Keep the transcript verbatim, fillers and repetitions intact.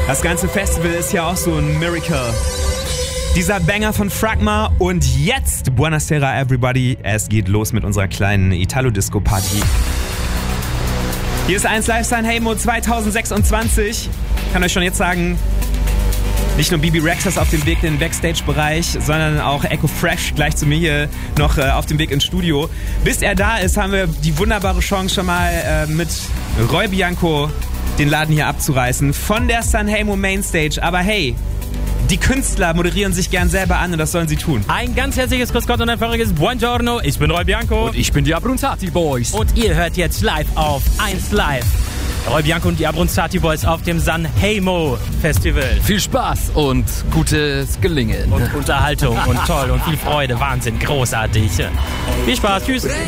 Das ganze Festival ist ja auch so ein Miracle. Dieser Banger von Fragma und jetzt, Buonasera everybody, es geht los mit unserer kleinen Italo-Disco-Party. Hier ist eins Live Sanremo zwanzig sechsundzwanzig. Ich kann euch schon jetzt sagen, nicht nur Bibi Rex ist auf dem Weg in den Backstage-Bereich, sondern auch Echo Fresh gleich zu mir hier noch äh, auf dem Weg ins Studio. Bis er da ist, haben wir die wunderbare Chance schon mal äh, mit Roy Bianco den Laden hier abzureißen von der Sanremo Mainstage. Aber hey, die Künstler moderieren sich gern selber an und das sollen sie tun. Ein ganz herzliches Grüß Gott und ein feuriges Buongiorno. Ich bin Roy Bianco. Und ich bin die Abronzati Boys. Und ihr hört jetzt live auf eins Live. Roy Bianco und die Abronzati Boys auf dem Sanremo Festival. Viel Spaß und gutes Gelingen. Und Unterhaltung und toll und viel Freude. Wahnsinn, großartig. Viel Spaß, tschüss.